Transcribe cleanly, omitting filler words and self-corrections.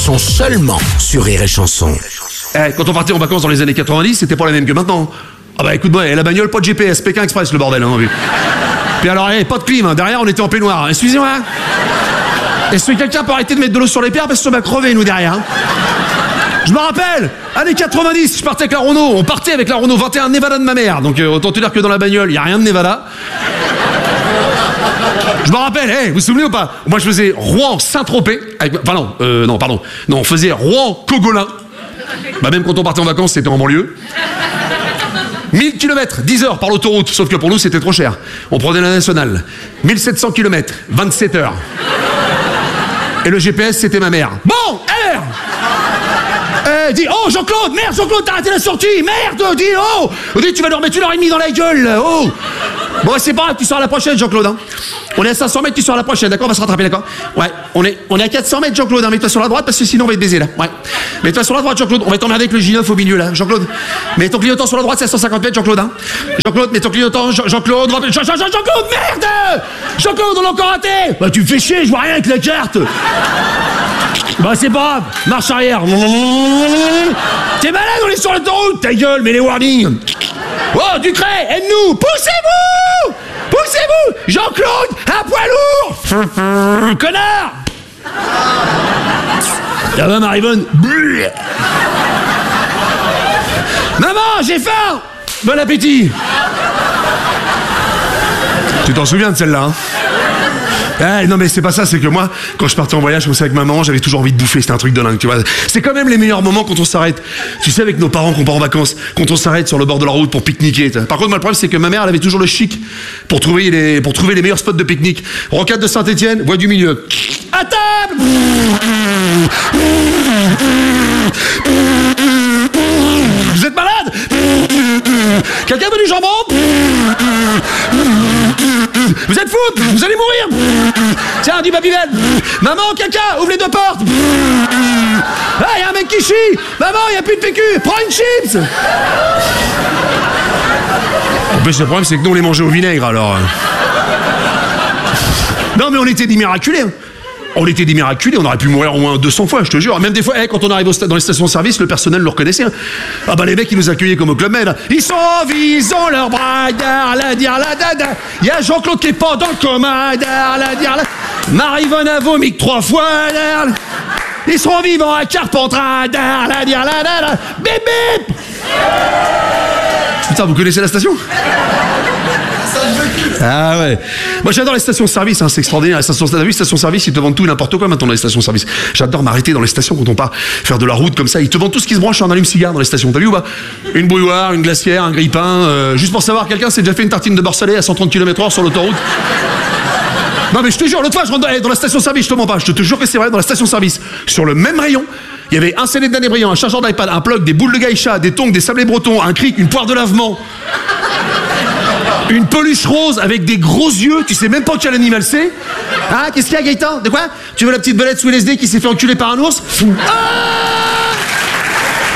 sont seulement sur Rire et Chanson. Quand on partait en vacances dans les années 90, c'était pas la même que maintenant. Ah bah écoute-moi, la bagnole, pas de GPS, Pékin Express, le bordel, hein. Puis alors, pas de clim, hein. Derrière on était en peignoir. Excusez-moi. Est-ce que quelqu'un peut arrêter de mettre de l'eau sur les pierres parce que ça va crever, nous, derrière, hein. Je me rappelle, années 90, je partais avec la Renault. On partait avec la Renault 21 Nevada de ma mère. Donc autant te dire que dans la bagnole, il n'y a rien de Nevada. Je me rappelle, vous vous souvenez ou pas? Moi je faisais Rouen-Saint-Tropez. Non, on faisait Rouen-Cogolin. Bah même quand on partait en vacances, c'était en banlieue. 1000 km, 10 heures par l'autoroute. Sauf que pour nous, c'était trop cher. On prenait la nationale. 1700 km, 27 heures. Et le GPS, c'était ma mère. Bon, R dis, oh Jean-Claude, merde Jean-Claude, t'as raté la sortie, merde, dis, oh dis, tu vas leur mettre 1h30 dans la gueule, oh. Bon, c'est pas grave, tu sors à la prochaine, Jean-Claude, hein. On est à 500 mètres, tu sors à la prochaine, d'accord? On va se rattraper, d'accord? Ouais, on est à 400 mètres, Jean-Claude, hein. Mets-toi sur la droite parce que sinon on va te baiser, là. Ouais. Mets-toi sur la droite, Jean-Claude, on va t'emmerder avec le J9 au milieu, là, Jean-Claude. Mets ton clignotant sur la droite, c'est à 150 mètres, Jean-Claude, hein. Jean-Claude, mets ton clignotant, Jean-Claude, Jean-Claude, merde! Jean-Claude, on l'a encore raté! Bah, tu me fais chier, je vois rien avec la carte! Bah, c'est pas grave, marche arrière. T'es malade, on est sur l'autoroute, ta gueule, mets les warnings. Oh, Ducret, aide-nous, poussez-vous! Poussez-vous! Jean-Claude, un poids lourd! Connard! Ça va, Marivonne? Maman, j'ai faim! Bon appétit! Tu t'en souviens de celle-là, hein? Non mais c'est pas ça, c'est que moi, quand je partais en voyage comme ça avec maman, j'avais toujours envie de bouffer, c'était un truc de dingue, tu vois. C'est quand même les meilleurs moments quand on s'arrête. Tu sais, avec nos parents qu'on part en vacances, quand on s'arrête sur le bord de la route pour pique-niquer. Par contre, moi, le problème, c'est que ma mère, elle avait toujours le chic pour trouver les meilleurs spots de pique-nique. Rocade de Saint-Étienne, voie du milieu. À table! Vous êtes malade? Quelqu'un veut du jambon? Vous êtes fous? Vous allez mourir? Tiens, du Babybel. Maman, caca, ouvre les deux portes. Ah, y a un mec qui chie. Maman, y a plus de PQ. Prends une chips. En plus, le problème, c'est que nous, on les mangeait au vinaigre, alors. Non, mais on était des miraculés, hein. On était des miraculés, on aurait pu mourir au moins 200 fois, je te jure. Même des fois, quand on arrive dans les stations-service, le personnel le reconnaissait, hein. Ah bah les mecs, ils nous accueillaient comme au Club Med, hein. Ils sont en vie, ils ont leur bras, la dire la dada. Il y a Jean-Claude qui est pas dans le coma, la dire la. Marivonne a vomi 3 fois, ils seront vivants à Carpentras, la dire la dada. Bip bip. Putain, vous connaissez la station? Ah ouais. Moi j'adore les stations-service, hein, c'est extraordinaire. Les stations-service, ils te vendent tout et n'importe quoi maintenant dans les stations-service. J'adore m'arrêter dans les stations quand on part faire de la route comme ça. Ils te vendent tout ce qui se branche en allume-cigare dans les stations. T'as vu ou pas? Une bouilloire, une glacière, un grille-pain. Juste pour savoir, quelqu'un s'est déjà fait une tartine de beurre salé à 130 km/h sur l'autoroute? Non mais je te jure, l'autre fois je rentre dans la station-service, je te mens pas, je te jure que c'est vrai, dans la station-service, sur le même rayon, il y avait un CD de Danny Briand, un chargeur d'iPad, un plug, des boules de gaïcha, des tongs, des sablés bretons, un cric, une poire de lavement. Une peluche rose avec des gros yeux, tu sais même pas quel animal c'est. Ah, qu'est-ce qu'il y a, Gaëtan? De quoi? Tu veux la petite belette sous LSD qui s'est fait enculer par un ours? Ah!